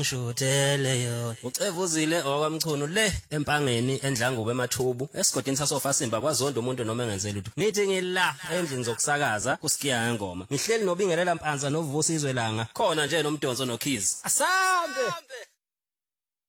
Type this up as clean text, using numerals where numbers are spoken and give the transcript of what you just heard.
ngishudele yona ucevuzile okwamchunu le empangeni endlangube emathubu esigodini sasofasimba kwaZondo umuntu noma engenzeli lutho nithi ngila endlini zokusakaza kusikiya ngengoma ngihleli nobingelela mpanza novusa izwelanga khona nje nomdonso noKhizi asambe